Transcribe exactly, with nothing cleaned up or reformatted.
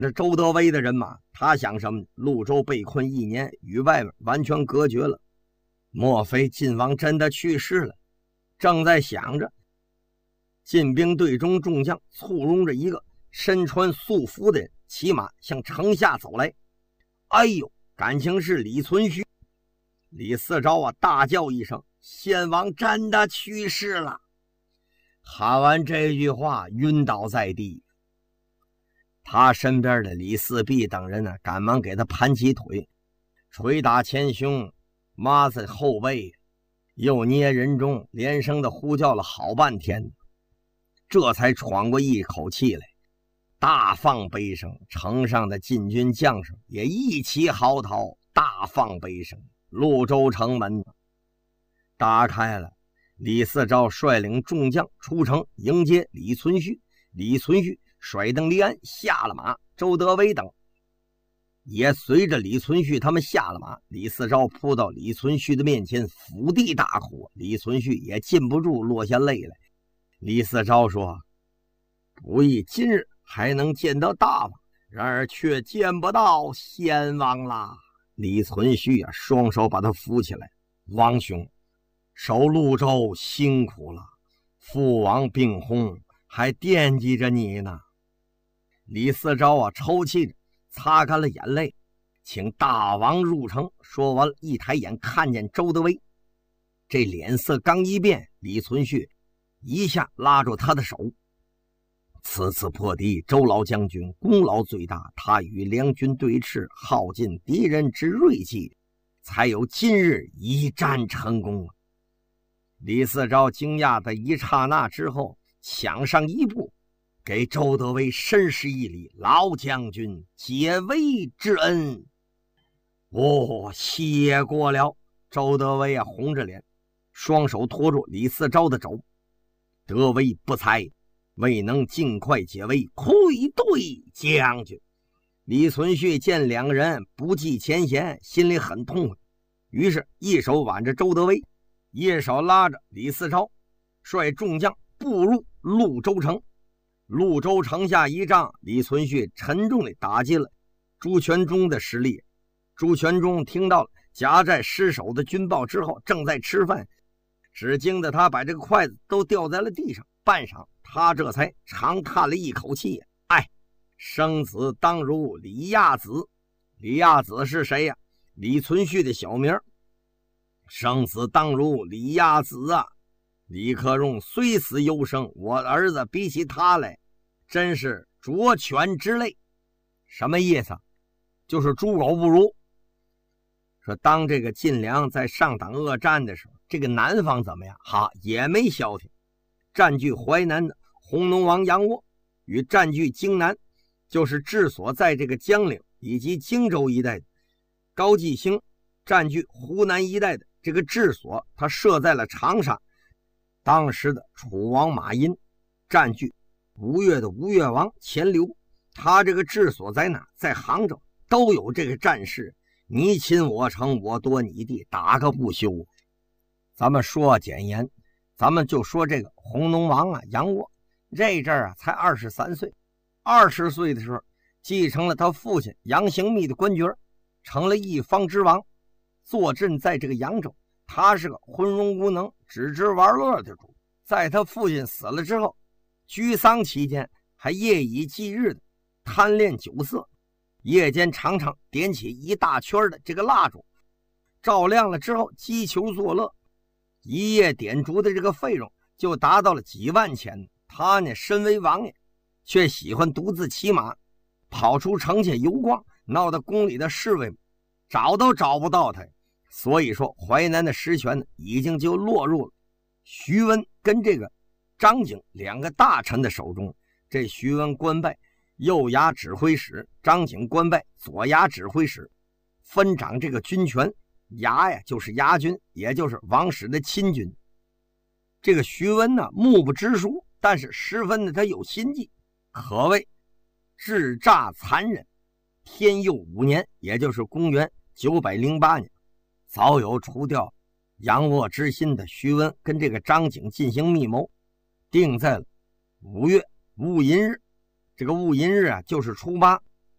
那周德威的人马，他想什么？潞州被困一年，与外面完全隔绝了。莫非晋王真的去世了？正在想着，晋兵队中众将簇拥着一个身穿素服的人，骑马向城下走来。哎呦，感情是李存勖。李嗣昭啊，大叫一声：“先王真的去世了！”喊完这句话，晕倒在地。他身边的李嗣弼等人呢，赶忙给他盘起腿，捶打前胸，抹在后背，又捏人中，连声的呼叫了好半天，这才喘过一口气来，大放悲声。城上的禁军将士也一起嚎啕，大放悲声。潞州城门打开了，李嗣昭率领众将出城迎接李存勖。李存勖甩蹬离鞍下了马，周德威等也随着李存勖他们下了马。李嗣昭扑到李存勖的面前，伏地大哭。李存勖也禁不住落下泪来。李嗣昭说：“不意今日还能见到大王，然而却见不到先王啦。”李存勖啊，双手把他扶起来：“王兄，守潞州辛苦了，父王病薨，还惦记着你呢。”李嗣昭啊，抽泣着擦干了眼泪，请大王入城。说完，一抬眼看见周德威，这脸色刚一变，李存勖一下拉住他的手：“此次破敌，周老将军功劳最大，他与梁军对峙，耗尽敌人之锐气，才有今日一战成功。”李嗣昭惊讶的一刹那之后，抢上一步，给周德威深施一礼：“老将军解围之恩，我、哦、谢过了。”周德威啊，红着脸，双手托住李嗣昭的肘：“德威不才，未能尽快解围，愧对将军。”李存勖见两个人不计前嫌，心里很痛快，于是一手挽着周德威，一手拉着李嗣昭，率众将步入潞州城。潞州城下一仗，李存勖沉重地打击了朱全忠的实力。朱全忠听到了夹寨失守的军报之后，正在吃饭，只惊得他把这个筷子都掉在了地上。半晌，他这才长叹了一口气：“哎，生子当如李亚子。”李亚子是谁呀？李存勖的小名。生子当如李亚子啊！李克用虽死犹生，我儿子比起他来，真是涿犬之类。什么意思？就是猪狗不如。说当这个晋梁在上党恶战的时候，这个南方怎么样？哈，也没消停。占据淮南的弘农王杨沃与占据荆南，就是治所在这个江陵以及荆州一带的高季兴，占据湖南一带的这个治所，他设在了长沙。当时的楚王马殷占据吴越的吴越王钱镠，他这个治所在哪？在杭州。都有这个战事，你侵我城，我夺你地，打个不休。咱们说简言，咱们就说这个弘农王啊，杨沃这阵儿啊才二十三岁，二十岁的时候继承了他父亲杨行密的官爵，成了一方之王，坐镇在这个扬州。他是个昏庸无能、只知玩乐的主。在他父亲死了之后，居丧期间还夜以继日的贪恋酒色，夜间常常点起一大圈的这个蜡烛，照亮了之后击球作乐，一夜点烛的这个费用就达到了几万钱。他呢，身为王爷，却喜欢独自骑马跑出城前游逛，闹得宫里的侍卫找都找不到他。所以说淮南的实权呢，已经就落入了徐温跟这个张景两个大臣的手中。这徐温官拜右衙指挥使，张景官拜左衙指挥使，分掌这个军权。衙呀就是衙军，也就是王室的亲军。这个徐温呢，目不知书，但是十分的他有心计，可谓智诈残忍。天佑五年，也就是公元九百零八年，早有除掉杨沃之心的徐温跟这个张景进行密谋，定在了五月戊寅日。这个戊寅日啊，就是初八。